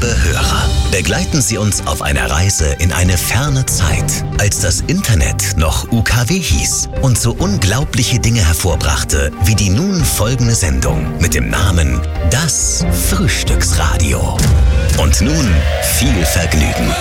Liebe Hörer, begleiten Sie uns auf einer Reise in eine ferne Zeit, als das Internet noch UKW hieß und so unglaubliche Dinge hervorbrachte, wie die nun folgende Sendung mit dem Namen Das Frühstücksradio. Und nun viel Vergnügen.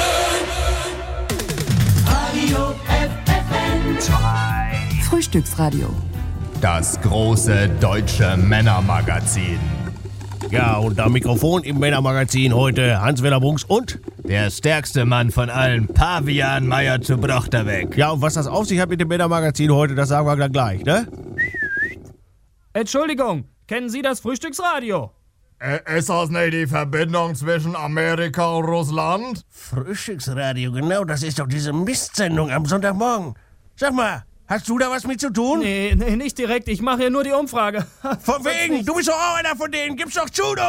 Frühstücksradio. Das große deutsche Männermagazin. Ja, und am Mikrofon im Männermagazin heute Hans-Werner Bunks und der stärkste Mann von allen, Pavian Meier zu Brochterweg. Ja, und was das auf sich hat mit dem Männermagazin heute, das sagen wir dann gleich, ne? Entschuldigung, kennen Sie das Frühstücksradio? Ist das nicht die Verbindung zwischen Amerika und Russland? Frühstücksradio, genau, das ist doch diese Mistsendung am Sonntagmorgen. Sag mal, hast du da was mit zu tun? Nee, nicht direkt, ich mache hier nur die Umfrage. Von wegen, du bist doch auch einer von denen, gib's doch zu, du!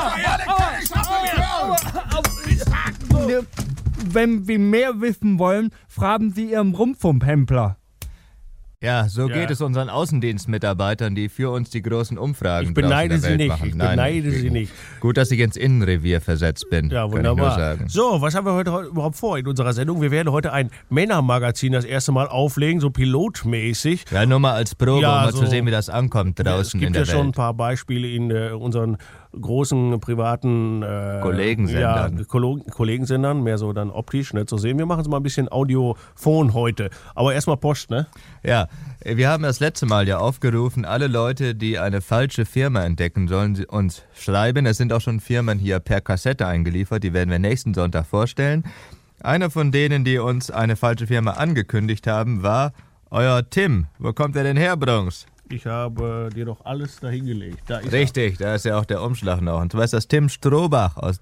Wenn wir mehr wissen wollen, fragen Sie Ihren Rumpfumphempler. Ja, so geht es unseren Außendienstmitarbeitern, die für uns die großen Umfragen Ich beneide sie nicht, machen. ich beneide sie nicht. Gut, dass ich ins Innenrevier versetzt bin. Ja, wunderbar. Kann ich nur sagen. So, was haben wir heute überhaupt vor in unserer Sendung? Wir werden heute ein Männermagazin das erste Mal auflegen, so pilotmäßig. Ja, nur mal als Probe, Ja, um mal so, zu sehen, wie das ankommt draußen in der Welt. Es gibt ja schon ein paar Beispiele in unseren großen privaten Kollegensendern. Ja, Kollegensendern, mehr so dann optisch, ne, zu sehen. Wir machen es mal ein bisschen Audiophon heute. Aber erstmal Post, ne? Ja, wir haben das letzte Mal ja aufgerufen, alle Leute, die eine falsche Firma entdecken, sollen sie uns schreiben. Es sind auch schon Firmen hier per Kassette eingeliefert, die werden wir nächsten Sonntag vorstellen. Einer von denen, die uns eine falsche Firma angekündigt haben, war euer Tim. Wo kommt er denn her, Bronx? Ich habe dir doch alles dahingelegt. Da ist Richtig, da ist ja auch der Umschlag noch. Und zwar ist das Tim Strohbach aus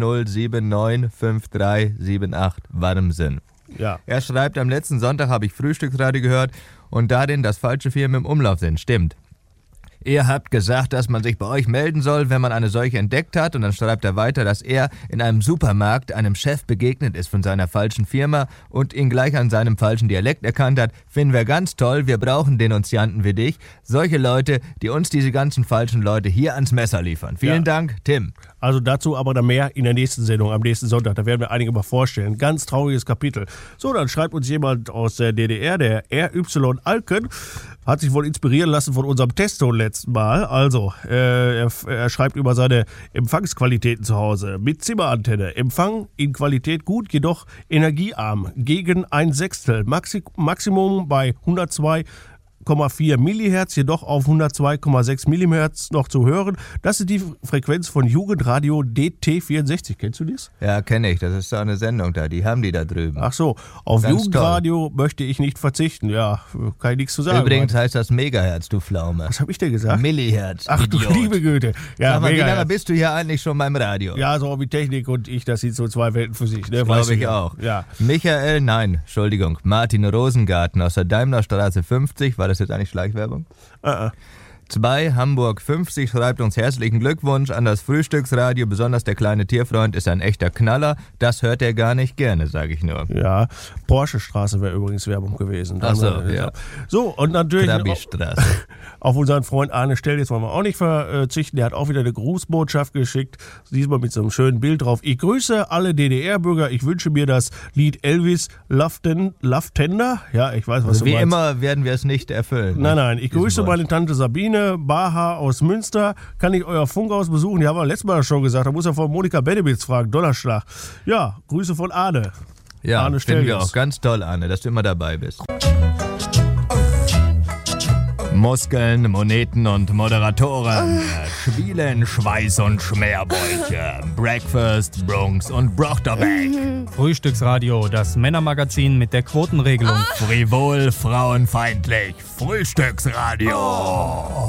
30795378 Warmsinn. Ja. Er schreibt, am letzten Sonntag habe ich Frühstücksradio gehört und darin, dass falsche Firmen im Umlauf sind. Stimmt. Ihr habt gesagt, dass man sich bei euch melden soll, wenn man eine solche entdeckt hat. Und dann schreibt er weiter, dass er in einem Supermarkt einem Chef begegnet ist von seiner falschen Firma und ihn gleich an seinem falschen Dialekt erkannt hat. Finden wir ganz toll, wir brauchen Denunzianten wie dich. Solche Leute, die uns diese ganzen falschen Leute hier ans Messer liefern. Vielen Dank, Tim. Also dazu aber dann mehr in der nächsten Sendung, am nächsten Sonntag. Da werden wir einige mal vorstellen. Ganz trauriges Kapitel. So, dann schreibt uns jemand aus der DDR, der RY Alken, hat sich wohl inspirieren lassen von unserem Testo letzten Mal. Also, er schreibt über seine Empfangsqualitäten zu Hause. Mit Zimmerantenne. Empfang in Qualität gut, jedoch energiearm. Gegen 1/6. Maximum bei 102,4 MHz, jedoch auf 102,6 MHz noch zu hören. Das ist die Frequenz von Jugendradio DT64. Kennst du das? Ja, kenne ich. Das ist so eine Sendung da. Die haben die da drüben. Ach so, auf Ganz Jugendradio möchte ich nicht verzichten. Ja, kann ich nichts zu sagen. Übrigens heißt das Megahertz, du Pflaume. Was habe ich denn gesagt? Millihertz, Ach du Idiot. liebe Güte. Ja, Sag mal, wie Megahertz. lange bist du hier eigentlich schon beim Radio? Ja, so wie Technik und ich, das sind so zwei Welten für sich. Ne? Glaube ich auch. Ja. Martin Rosengarten aus der Daimlerstraße 50. War das jetzt eigentlich Schleichwerbung? 2 Hamburg 50 schreibt uns herzlichen Glückwunsch an das Frühstücksradio. Besonders der kleine Tierfreund ist ein echter Knaller. Das hört er gar nicht gerne, sage ich nur. Ja, Porsche-Straße wäre übrigens Werbung gewesen. Ach so, ja. So, und natürlich Trabi-Straße. auf unseren Freund Arne Stell, jetzt wollen wir auch nicht verzichten. Der hat auch wieder eine Grußbotschaft geschickt. Diesmal mit so einem schönen Bild drauf. Ich grüße alle DDR-Bürger. Ich wünsche mir das Lied Elvis Love Tender. Ja, ich weiß, was Also du wie meinst. immer werden wir es nicht erfüllen. Nein, ich grüße Wort. meine Tante Sabine Baha aus Münster. Kann ich euer Funkhaus besuchen? Die haben wir letztes Mal schon gesagt. Da muss er von Monika Benewitz fragen. Donnerschlag. Ja, Grüße von Arne. Ja, Arne finden wir Stellius. auch ganz toll, Arne, dass du immer dabei bist. Muskeln, Moneten und Moderatoren, Schwielen, Schweiß und Schmerbäuche, Breakfast, Bronx und Brochterbeck, Frühstücksradio, das Männermagazin mit der Quotenregelung. frivol, frauenfeindlich, Frühstücksradio.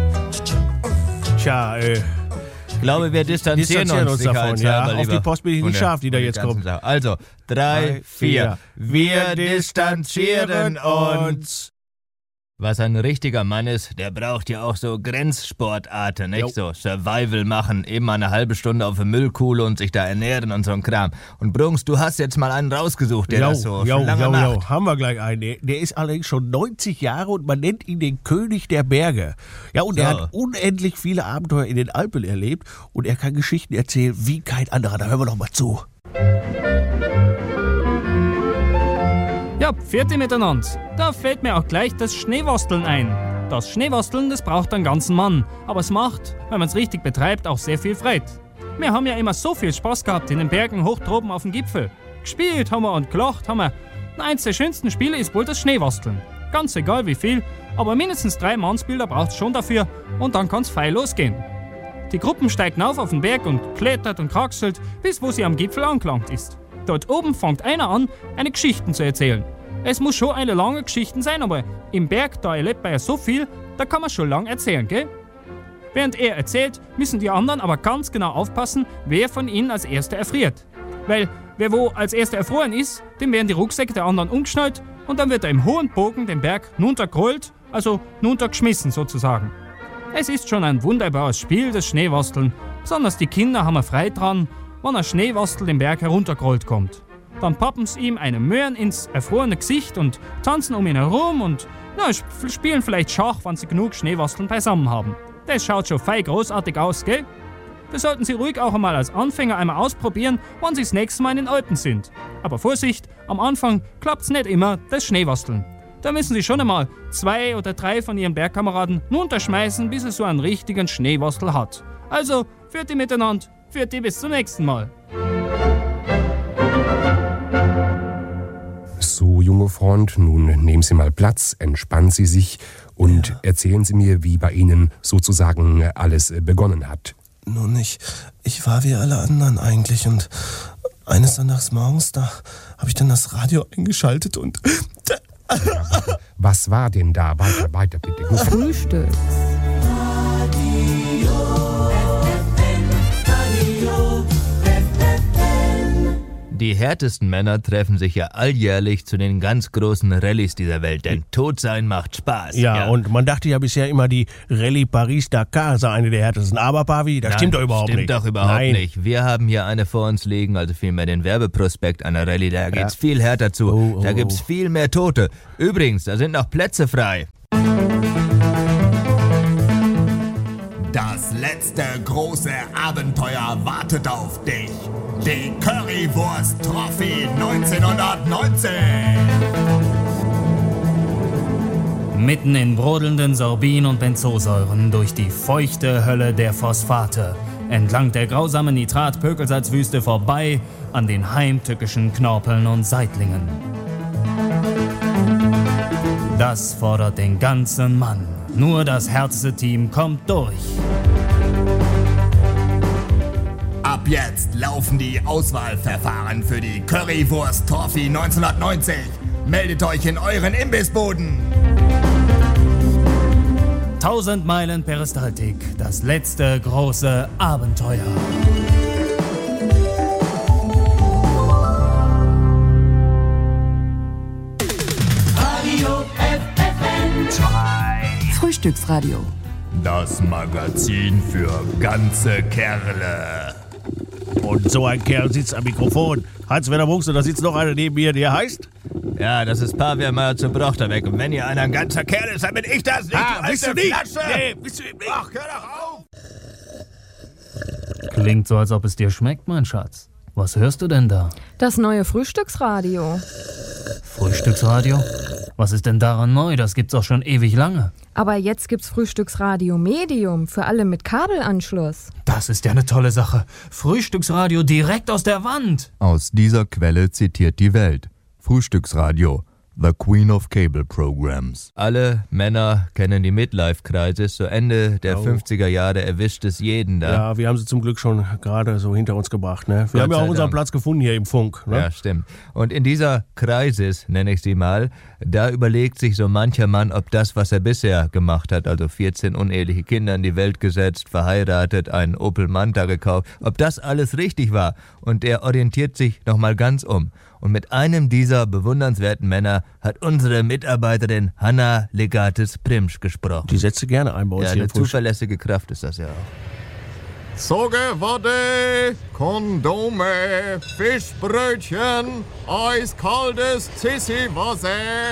Tja, Ich glaube, wir distanzieren uns davon. Ja, lieber auf die Post bin ich von nicht der- scharf, die da von der jetzt ganzen kommt. Sache. Also, 3, 4. Wir distanzieren uns. Was ein richtiger Mann ist, der braucht ja auch so Grenzsportarten, nicht? So Survival machen, eben eine halbe Stunde auf der Müllkuhle und sich da ernähren und so ein Kram. Und Brunks, du hast jetzt mal einen rausgesucht, der das so schon lange macht. Haben wir gleich einen. Der ist allerdings schon 90 Jahre und man nennt ihn den König der Berge. Ja, und er hat unendlich viele Abenteuer in den Alpen erlebt und er kann Geschichten erzählen wie kein anderer. Da hören wir doch mal zu. Ja, Pfiat miteinander. Da fällt mir auch gleich das Schneewasteln ein. Das Schneewasteln, das braucht einen ganzen Mann. Aber es macht, wenn man es richtig betreibt, auch sehr viel Freude. Wir haben ja immer so viel Spaß gehabt in den Bergen hoch droben auf dem Gipfel. Gespielt haben wir und gelacht haben wir. Eins der schönsten Spiele ist wohl das Schneewasteln. Ganz egal wie viel, aber mindestens 3 Mannsbilder braucht es schon dafür und dann kann's feil losgehen. Die Gruppen steigen auf den Berg und klettert und kraxelt, bis wo sie am Gipfel angelangt ist. Dort oben fängt einer an, eine Geschichte zu erzählen. Es muss schon eine lange Geschichte sein, aber im Berg, da erlebt man ja so viel, da kann man schon lang erzählen, gell? Während er erzählt, müssen die anderen aber ganz genau aufpassen, wer von ihnen als Erster erfriert. Weil wer wo als Erster erfroren ist, dem werden die Rucksäcke der anderen umgeschnallt und dann wird er im hohen Bogen den Berg runtergerollt, also runtergeschmissen sozusagen. Es ist schon ein wunderbares Spiel, das Schneewasteln. Besonders die Kinder haben Freude dran, wenn ein Schneewastel den Berg heruntergerollt kommt. Dann pappen sie ihm eine Möhren ins erfrorene Gesicht und tanzen um ihn herum und spielen vielleicht Schach, wenn sie genug Schneewasteln beisammen haben. Das schaut schon fein großartig aus, gell? Das sollten Sie ruhig auch einmal als Anfänger einmal ausprobieren, wenn Sie das nächste Mal in den Alpen sind. Aber Vorsicht, am Anfang klappt's nicht immer, das Schneewasteln. Da müssen Sie schon einmal 2 oder 3 von Ihren Bergkameraden runterschmeißen, bis es so einen richtigen Schneewastel hat. Also, für die miteinander, für die bis zum nächsten Mal. So, junge Freund, nun nehmen Sie mal Platz, entspannen Sie sich und erzählen Sie mir, wie bei Ihnen sozusagen alles begonnen hat. Nun, ich war wie alle anderen eigentlich und eines Sonntags morgens, da habe ich dann das Radio eingeschaltet und... Was war denn da? Weiter bitte. Gut. Frühstück. Die härtesten Männer treffen sich ja alljährlich zu den ganz großen Rallyes dieser Welt, denn tot sein macht Spaß. Ja, und man dachte ja bisher immer, die Rallye Paris-Dakar sei eine der härtesten. Aber Pavi, das stimmt doch überhaupt nicht. Stimmt doch überhaupt nicht. Wir haben hier eine vor uns liegen, also vielmehr den Werbeprospekt einer Rallye. Da geht's viel härter zu. Da gibt's viel mehr Tote. Übrigens, da sind noch Plätze frei. Das letzte große Abenteuer wartet auf dich. Die Currywurst Trophy 1919. Mitten in brodelnden Sorbin- und Benzosäuren durch die feuchte Hölle der Phosphate, entlang der grausamen Nitrat-Pökelsalzwüste vorbei an den heimtückischen Knorpeln und Seitlingen. Das fordert den ganzen Mann. Nur das härteste Team kommt durch. Ab jetzt laufen die Auswahlverfahren für die Currywurst Trophy 1990. Meldet euch in euren Imbissbuden. 1000 Meilen Peristaltik, das letzte große Abenteuer. Radio FFN 2. Frühstücksradio. Das Magazin für ganze Kerle. Und so ein Kerl sitzt am Mikrofon. Hans-Werner Brunks, und da sitzt noch einer neben mir, der heißt? Ja, das ist Pavian Meyer zu Brochterbeck. Und wenn hier einer ein ganzer Kerl ist, dann bin ich das nicht. Bist du nicht? Flasche. Nee, bist du nicht? Ach, hör doch auf! Klingt so, als ob es dir schmeckt, mein Schatz. Was hörst du denn da? Das neue Frühstücksradio. Frühstücksradio? Was ist denn daran neu? Das gibt's auch schon ewig lange. Aber jetzt gibt's Frühstücksradio Medium für alle mit Kabelanschluss. Das ist ja eine tolle Sache. Frühstücksradio direkt aus der Wand. Aus dieser Quelle zitiert die Welt. Frühstücksradio. The Queen of Cable Programs. Alle Männer kennen die Midlife-Crisis. So Ende der 50er Jahre erwischt es jeden da. Ja, wir haben sie zum Glück schon gerade so hinter uns gebracht. Ne? Wir haben ja auch unseren Platz gefunden hier im Funk. Ne? Ja, stimmt. Und in dieser Crisis, nenne ich sie mal, da überlegt sich so mancher Mann, ob das, was er bisher gemacht hat, also 14 uneheliche Kinder in die Welt gesetzt, verheiratet, einen Opel Manta gekauft, ob das alles richtig war. Und er orientiert sich nochmal ganz um. Und mit einem dieser bewundernswerten Männer hat unsere Mitarbeiterin Hanna Legates-Primsch gesprochen. Die setzt du gerne ein bei uns Ja, hier eine im Frühstück. zuverlässige Kraft ist das ja auch. Sogewarte, Kondome, Fischbrötchen, eiskaltes Zissi-Wasser.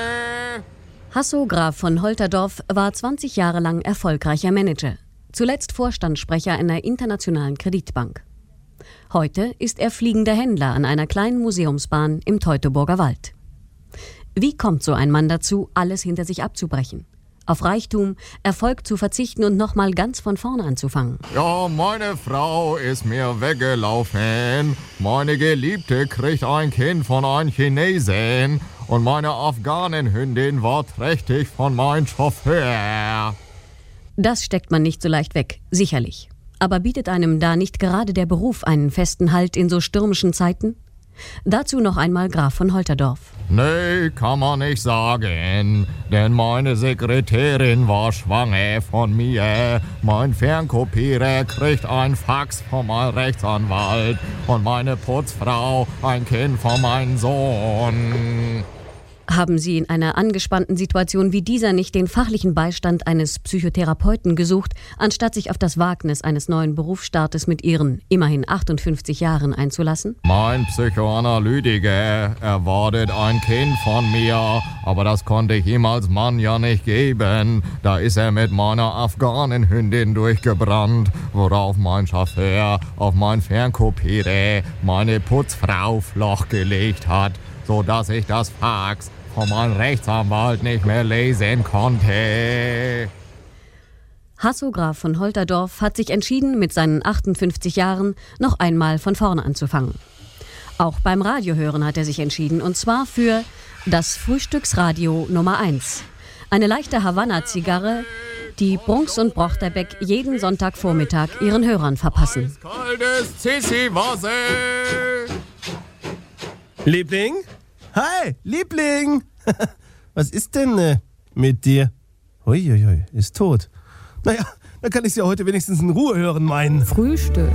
Hasso Graf von Holterdorf war 20 Jahre lang erfolgreicher Manager. Zuletzt Vorstandssprecher einer internationalen Kreditbank. Heute ist er fliegender Händler an einer kleinen Museumsbahn im Teutoburger Wald. Wie kommt so ein Mann dazu, alles hinter sich abzubrechen? Auf Reichtum, Erfolg zu verzichten und nochmal ganz von vorne anzufangen? Ja, meine Frau ist mir weggelaufen. Meine Geliebte kriegt ein Kind von einem Chinesen. Und meine Afghanenhündin war trächtig von meinem Chauffeur. Das steckt man nicht so leicht weg, sicherlich. Aber bietet einem da nicht gerade der Beruf einen festen Halt in so stürmischen Zeiten? Dazu noch einmal Graf von Holterdorf. Nee, kann man nicht sagen, denn meine Sekretärin war schwanger von mir. Mein Fernkopierer kriegt ein Fax von meinem Rechtsanwalt und meine Putzfrau ein Kind von meinem Sohn. Haben Sie in einer angespannten Situation wie dieser nicht den fachlichen Beistand eines Psychotherapeuten gesucht, anstatt sich auf das Wagnis eines neuen Berufsstartes mit Ihren immerhin 58 Jahren einzulassen? Mein Psychoanalytiker erwartet ein Kind von mir, aber das konnte ich ihm als Mann ja nicht geben. Da ist er mit meiner Afghanenhündin durchgebrannt, worauf mein Chauffeur auf mein Fernkopierer meine Putzfrau Floch gelegt hat, sodass ich das Fax von meinem Rechtsanwalt nicht mehr lesen konnte. Hasso Graf von Holterdorf hat sich entschieden, mit seinen 58 Jahren noch einmal von vorne anzufangen. Auch beim Radiohören hat er sich entschieden, und zwar für das Frühstücksradio Nummer 1. Eine leichte Havanna-Zigarre, die Brunks und Brochterbeck jeden Sonntagvormittag ihren Hörern verpassen. Kaltes Zissi-Wasser. Liebling? Hi, Liebling! Was ist denn mit dir? Uiuiui, ist tot. Naja, dann kann ich sie ja heute wenigstens in Ruhe hören, mein Frühstück.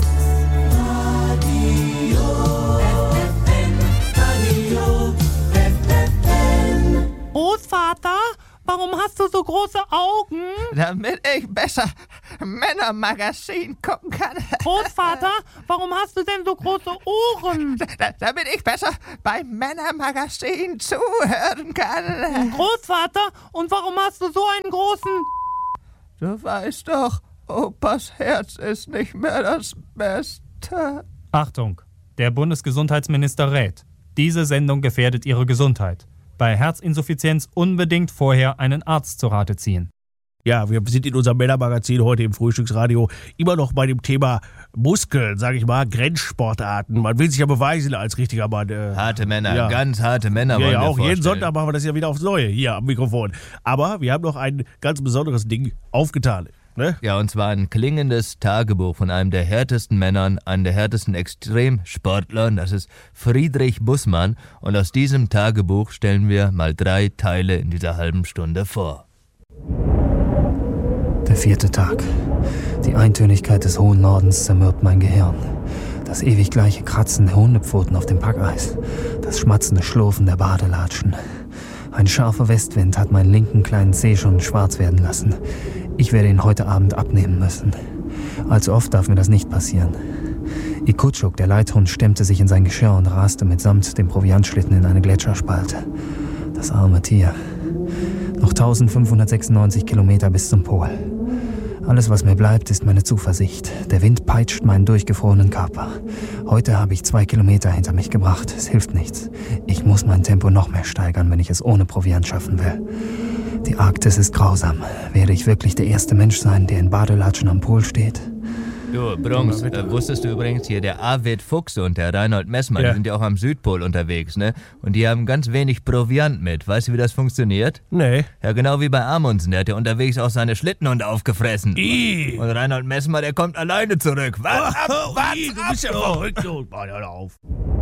Großvater, warum hast du so große Augen? Damit ich besser Männermagazin gucken kann. Großvater, warum hast du denn so große Ohren? Damit ich besser beim Männermagazin zuhören kann. Großvater, und warum hast du so einen großen... Du weißt doch, Opas Herz ist nicht mehr das Beste. Achtung, der Bundesgesundheitsminister rät. Diese Sendung gefährdet Ihre Gesundheit. Bei Herzinsuffizienz unbedingt vorher einen Arzt zu Rate ziehen. Ja, wir sind in unserem Männermagazin heute im Frühstücksradio immer noch bei dem Thema Muskeln, sag ich mal, Grenzsportarten. Man will sich ja beweisen als richtiger Mann. Harte Männer, ja. Ganz harte Männer wollen Ja, wir auch vorstellen. jeden Sonntag machen wir das ja wieder aufs Neue hier am Mikrofon. Aber wir haben noch ein ganz besonderes Ding aufgetan. Ne? Ja, und zwar ein klingendes Tagebuch von einem der härtesten Männern, einem der härtesten Extremsportlern, das ist Friedrich Bussmann. Und aus diesem Tagebuch stellen wir mal 3 Teile in dieser halben Stunde vor. Der 4. Tag. Die Eintönigkeit des hohen Nordens zermürbt mein Gehirn. Das ewig gleiche Kratzen der Hundepfoten auf dem Packeis. Das schmatzende Schlurfen der Badelatschen. Ein scharfer Westwind hat meinen linken kleinen Zeh schon schwarz werden lassen. Ich werde ihn heute Abend abnehmen müssen. Allzu oft darf mir das nicht passieren. Ikutschuk, der Leithund, stemmte sich in sein Geschirr und raste mitsamt dem Proviantschlitten in eine Gletscherspalte. Das arme Tier. Noch 1596 Kilometer bis zum Pol. Alles, was mir bleibt, ist meine Zuversicht. Der Wind peitscht meinen durchgefrorenen Körper. Heute habe ich 2 Kilometer hinter mich gebracht. Es hilft nichts. Ich muss mein Tempo noch mehr steigern, wenn ich es ohne Proviant schaffen will. Die Arktis ist grausam. Werde ich wirklich der erste Mensch sein, der in Badelatschen am Pol steht? Du, Brunks, wusstest du übrigens hier, der Arvid Fuchs und der Reinhold Messmann, die sind ja auch am Südpol unterwegs, ne? Und die haben ganz wenig Proviant mit. Weißt du, wie das funktioniert? Nee. Ja, genau wie bei Amundsen, der hat ja unterwegs auch seine Schlittenhunde aufgefressen. Und Reinhold Messmann, der kommt alleine zurück. Wart ab, du bist ja verrückt. Mann, hör auf.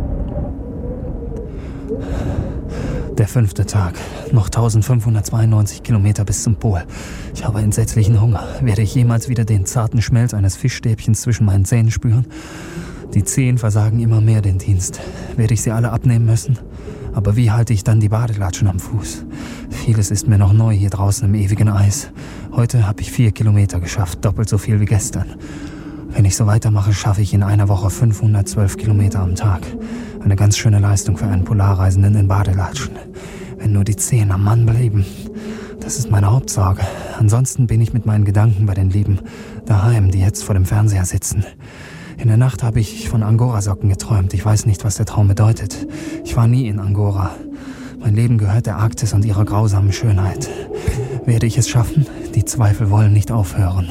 Der 5. Tag. Noch 1592 Kilometer bis zum Pol. Ich habe entsetzlichen Hunger. Werde ich jemals wieder den zarten Schmelz eines Fischstäbchens zwischen meinen Zähnen spüren? Die Zehen versagen immer mehr den Dienst. Werde ich sie alle abnehmen müssen? Aber wie halte ich dann die Badelatschen am Fuß? Vieles ist mir noch neu hier draußen im ewigen Eis. Heute habe ich 4 Kilometer geschafft, doppelt so viel wie gestern. Wenn ich so weitermache, schaffe ich in einer Woche 512 Kilometer am Tag. Eine ganz schöne Leistung für einen Polarreisenden in Badelatschen. Wenn nur die Zehen am Mann blieben. Das ist meine Hauptsorge. Ansonsten bin ich mit meinen Gedanken bei den Lieben daheim, die jetzt vor dem Fernseher sitzen. In der Nacht habe ich von Angora-Socken geträumt. Ich weiß nicht, was der Traum bedeutet. Ich war nie in Angora. Mein Leben gehört der Arktis und ihrer grausamen Schönheit. Werde ich es schaffen? Die Zweifel wollen nicht aufhören.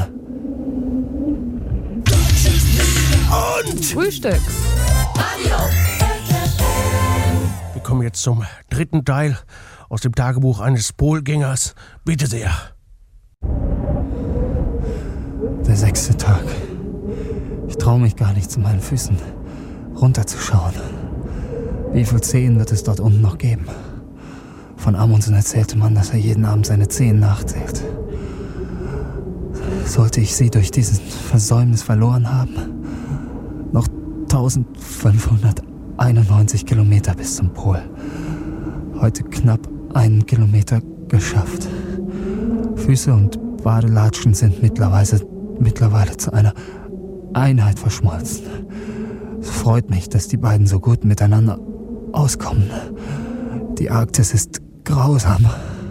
Und Frühstücks. Wir kommen jetzt zum 3. Teil aus dem Tagebuch eines Polgängers. Bitte sehr. Der 6. Tag. Ich traue mich gar nicht, zu meinen Füßen runterzuschauen. Wie viele Zehen wird es dort unten noch geben? Von Amundsen erzählte man, dass er jeden Abend seine Zehen nachzählt. Sollte ich sie durch diesen Versäumnis verloren haben? Noch 1591 Kilometer bis zum Pol. Heute knapp 1 Kilometer geschafft. Füße und Badelatschen sind mittlerweile zu einer Einheit verschmolzen. Es freut mich, dass die beiden so gut miteinander auskommen. Die Arktis ist grausam.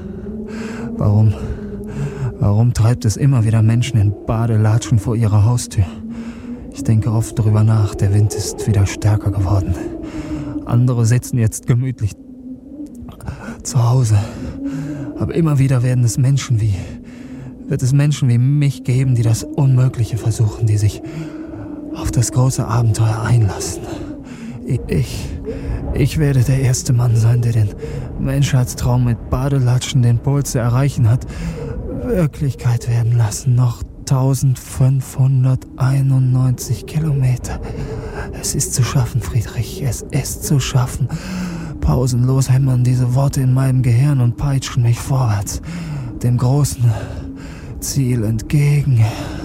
Warum treibt es immer wieder Menschen in Badelatschen vor ihrer Haustür? Ich denke oft darüber nach, der Wind ist wieder stärker geworden. Andere sitzen jetzt gemütlich zu Hause. Aber immer wieder wird es Menschen wie mich geben, die das Unmögliche versuchen, die sich auf das große Abenteuer einlassen. Ich werde der erste Mann sein, der den Menschheitstraum mit Badelatschen den Pol zu erreichen hat, Wirklichkeit werden lassen. Noch 1591 Kilometer. Es ist zu schaffen, Friedrich. Es ist zu schaffen. Pausenlos hämmern diese Worte in meinem Gehirn und peitschen mich vorwärts, dem großen Ziel entgegen.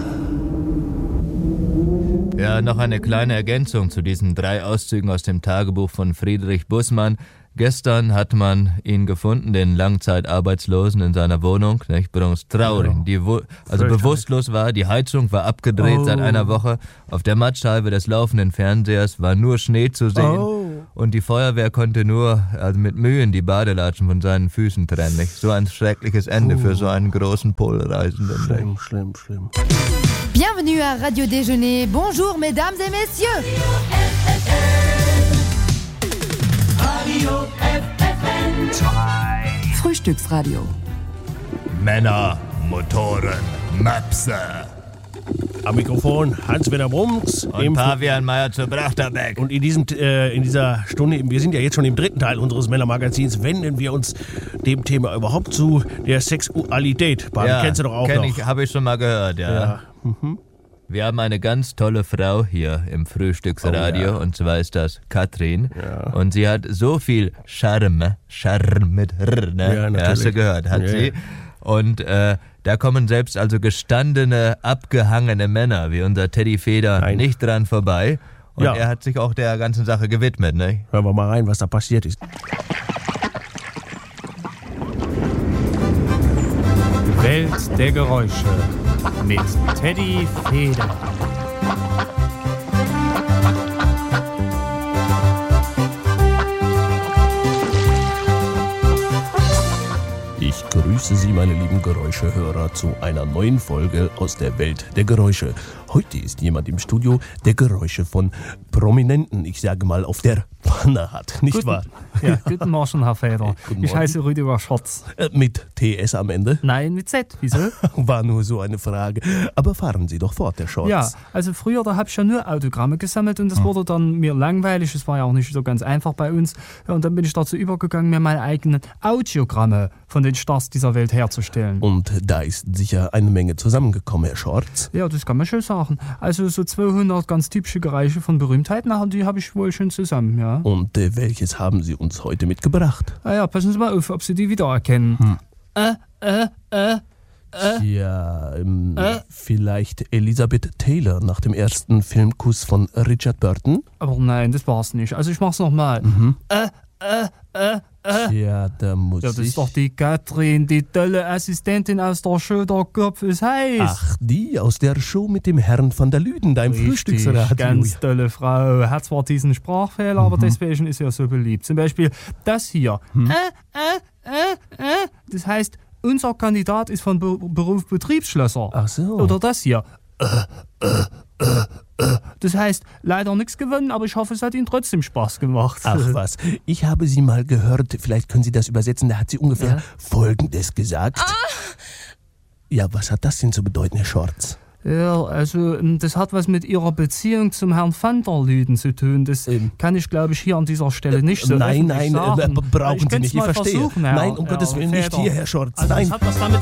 Ja, noch eine kleine Ergänzung zu diesen 3 Auszügen aus dem Tagebuch von Friedrich Bussmann. Gestern hat man ihn gefunden, den Langzeitarbeitslosen in seiner Wohnung. Nicht? Übrigens traurig. Bewusstlos war, die Heizung war abgedreht seit einer Woche. Auf der Mattscheibe des laufenden Fernsehers war nur Schnee zu sehen. Und die Feuerwehr konnte nur mit Mühen die Badelatschen von seinen Füßen trennen. Nicht? So ein schreckliches Ende für so einen großen Polreisenden. Schlimm. Bienvenue à Radio Déjeuner. Bonjour, mesdames et messieurs. Radio FFN 2. Frühstücksradio. Männer, Motoren, Möpse. Am Mikrofon Hans-Werner Brums. Und Pavian Meyer zu Brachterbeck. Und in dieser Stunde, wir sind ja jetzt schon im 3. Teil unseres Männermagazins, wenden wir uns dem Thema überhaupt zu, der Sexualität. Ja, kennst du doch auch noch. Habe ich schon mal gehört, ja. Wir haben eine ganz tolle Frau hier im Frühstücksradio, und zwar ist das Katrin. Ja. Und sie hat so viel Charme mit R, ne? Ja, natürlich. Hast du gehört, hat sie. Und da kommen selbst also gestandene, abgehangene Männer wie unser Teddy Feder nicht dran vorbei. Und er hat sich auch der ganzen Sache gewidmet, ne? Hören wir mal rein, was da passiert ist. Welt der Geräusche mit Teddy Feder. Ich grüße Sie, meine lieben Geräuschehörer, zu einer neuen Folge aus der Welt der Geräusche. Heute ist jemand im Studio, der Geräusche von Prominenten, ich sage mal, auf der Pfanne hat, nicht wahr? Ja, guten Morgen, Herr Feder. Ich heiße Rüdiger Schotz. Mit TS am Ende? Nein, mit Z. Wieso? War nur so eine Frage. Aber fahren Sie doch fort, Herr Schotz. Ja, also früher, da habe ich ja nur Autogramme gesammelt und das wurde dann mir langweilig. Es war ja auch nicht so ganz einfach bei uns. Ja, und dann bin ich dazu übergegangen, mir meine eigenen Audiogramme von den Stars dieser Welt herzustellen. Und da ist sicher eine Menge zusammengekommen, Herr Schotz. Ja, das kann man schon sagen. Also so 200 ganz typische Geräusche von Berühmtheiten, die habe ich wohl schon zusammen, ja. Und welches haben Sie uns heute mitgebracht? Ja, passen Sie mal auf, ob Sie die wiedererkennen. Ja, vielleicht Elizabeth Taylor nach dem ersten Filmkuss von Richard Burton? Aber nein, das war's nicht. Also ich mach's nochmal. Ja, da muss Ja, das ich... ist doch die Katrin, die tolle Assistentin aus der Show Der Kopf ist heiß. Ach, die aus der Show mit dem Herrn van der Lüden, deinem Frühstücksradio. Ganz tolle Frau. Hat zwar diesen Sprachfehler, aber deswegen ist sie ja so beliebt. Zum Beispiel das hier. Das heißt, unser Kandidat ist von Beruf Betriebsschlosser. Ach so. Oder das hier. Das heißt, leider nichts gewonnen, aber ich hoffe, es hat Ihnen trotzdem Spaß gemacht. Ach was, ich habe sie mal gehört, vielleicht können Sie das übersetzen, da hat sie ungefähr Folgendes gesagt. Ja, was hat das denn zu bedeuten, Herr Schorz? Ja, also das hat was mit Ihrer Beziehung zum Herrn van der Lüden zu tun. Das kann ich, glaube ich, hier an dieser Stelle nicht so Nein, öffentlich sagen. brauchen Sie nicht, ich verstehe. Versuchen, Herr, Nein, um Gottes Willen, nicht Väter. hier, Herr Schorz. Also Nein. das hat was damit